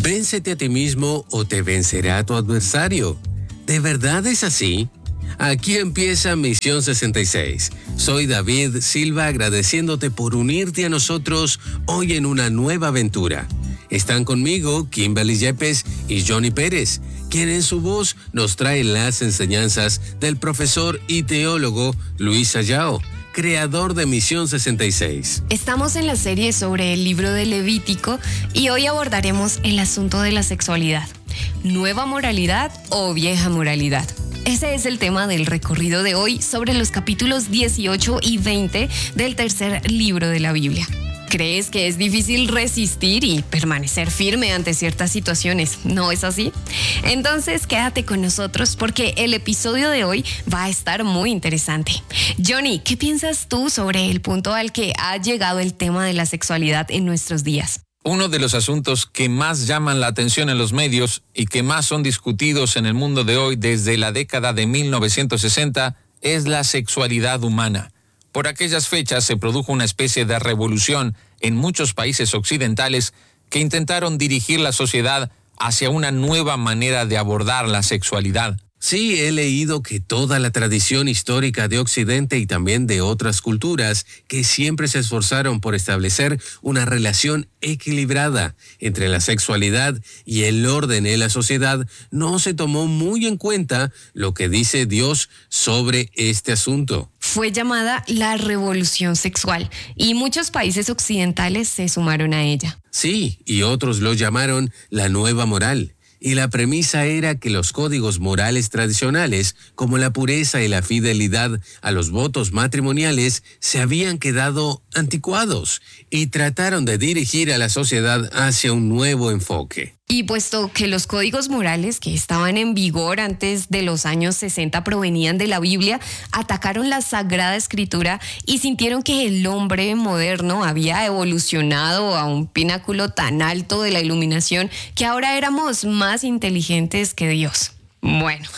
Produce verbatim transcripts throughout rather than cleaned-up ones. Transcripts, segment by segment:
Véncete a ti mismo o te vencerá tu adversario. ¿De verdad es así? Aquí empieza Misión sesenta y seis. Soy David Silva agradeciéndote por unirte a nosotros hoy en una nueva aventura. Están conmigo Kimberly Yepes y Johnny Pérez, quien en su voz nos trae las enseñanzas del profesor y teólogo Luis Sayao, creador de Misión sesenta y seis. Estamos en la serie sobre el libro de Levítico y hoy abordaremos el asunto de la sexualidad. ¿Nueva moralidad o vieja moralidad? Ese es el tema del recorrido de hoy sobre los capítulos dieciocho y veinte del tercer libro de la Biblia. ¿Crees que es difícil resistir y permanecer firme ante ciertas situaciones? ¿No es así? Entonces quédate con nosotros porque el episodio de hoy va a estar muy interesante. Johnny, ¿qué piensas tú sobre el punto al que ha llegado el tema de la sexualidad en nuestros días? Uno de los asuntos que más llaman la atención en los medios y que más son discutidos en el mundo de hoy desde la década de mil novecientos sesenta es la sexualidad humana. Por aquellas fechas se produjo una especie de revolución en muchos países occidentales que intentaron dirigir la sociedad hacia una nueva manera de abordar la sexualidad. Sí, he leído que toda la tradición histórica de Occidente y también de otras culturas que siempre se esforzaron por establecer una relación equilibrada entre la sexualidad y el orden en la sociedad, no se tomó muy en cuenta lo que dice Dios sobre este asunto. Fue llamada la revolución sexual y muchos países occidentales se sumaron a ella. Sí, y otros lo llamaron la nueva moral. Y la premisa era que los códigos morales tradicionales, como la pureza y la fidelidad a los votos matrimoniales, se habían quedado anticuados y trataron de dirigir a la sociedad hacia un nuevo enfoque. Y puesto que los códigos morales que estaban en vigor antes de los años sesenta provenían de la Biblia, atacaron la Sagrada Escritura y sintieron que el hombre moderno había evolucionado a un pináculo tan alto de la iluminación que ahora éramos más inteligentes que Dios. Bueno.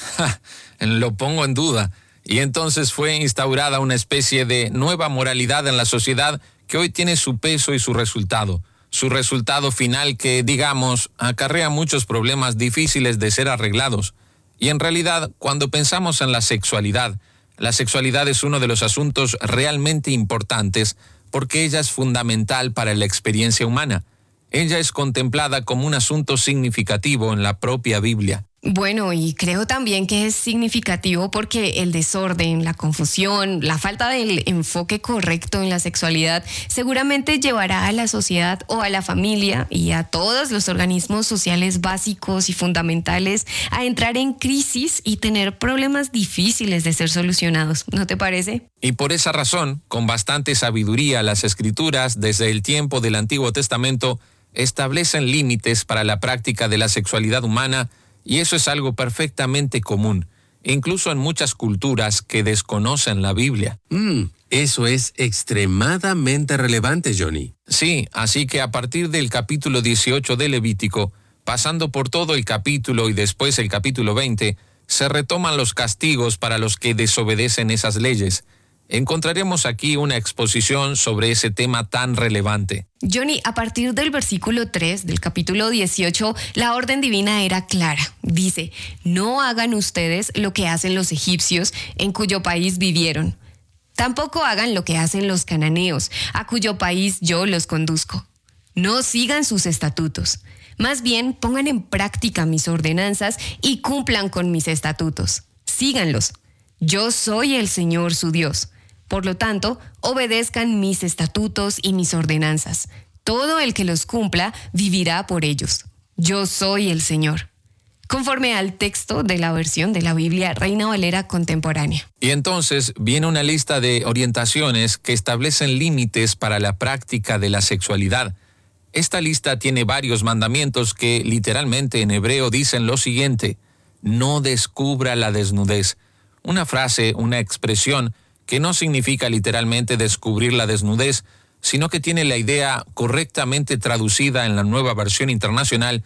Lo pongo en duda. Y entonces fue instaurada una especie de nueva moralidad en la sociedad que hoy tiene su peso y su resultado. Su resultado final que, digamos, acarrea muchos problemas difíciles de ser arreglados. Y en realidad, cuando pensamos en la sexualidad, la sexualidad es uno de los asuntos realmente importantes porque ella es fundamental para la experiencia humana. Ella es contemplada como un asunto significativo en la propia Biblia. Bueno, y creo también que es significativo porque el desorden, la confusión, la falta del enfoque correcto en la sexualidad seguramente llevará a la sociedad o a la familia y a todos los organismos sociales básicos y fundamentales a entrar en crisis y tener problemas difíciles de ser solucionados, ¿no te parece? Y por esa razón, con bastante sabiduría, las Escrituras, desde el tiempo del Antiguo Testamento, establecen límites para la práctica de la sexualidad humana. Y eso es algo perfectamente común, incluso en muchas culturas que desconocen la Biblia. Mm, eso es extremadamente relevante, Johnny. Sí, así que a partir del capítulo dieciocho de Levítico, pasando por todo el capítulo y después el capítulo veinte, se retoman los castigos para los que desobedecen esas leyes. Encontraremos aquí una exposición sobre ese tema tan relevante. Johnny, a partir del versículo tres del capítulo dieciocho, la orden divina era clara. Dice, no hagan ustedes lo que hacen los egipcios en cuyo país vivieron. Tampoco hagan lo que hacen los cananeos, a cuyo país yo los conduzco. No sigan sus estatutos. Más bien, pongan en práctica mis ordenanzas y cumplan con mis estatutos. Síganlos. Yo soy el Señor su Dios. Por lo tanto, obedezcan mis estatutos y mis ordenanzas. Todo el que los cumpla vivirá por ellos. Yo soy el Señor. Conforme al texto de la versión de la Biblia Reina Valera contemporánea. Y entonces viene una lista de orientaciones que establecen límites para la práctica de la sexualidad. Esta lista tiene varios mandamientos que literalmente en hebreo dicen lo siguiente: no descubra la desnudez. Una frase, una expresión que no significa literalmente descubrir la desnudez, sino que tiene la idea correctamente traducida en la Nueva Versión Internacional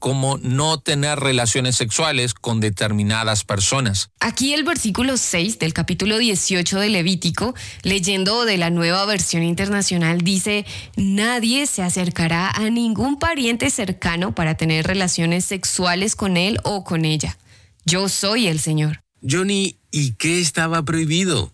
como no tener relaciones sexuales con determinadas personas. Aquí el versículo seis del capítulo dieciocho de Levítico, leyendo de la Nueva Versión Internacional, dice: nadie se acercará a ningún pariente cercano para tener relaciones sexuales con él o con ella. Yo soy el Señor. Johnny, ¿y qué estaba prohibido?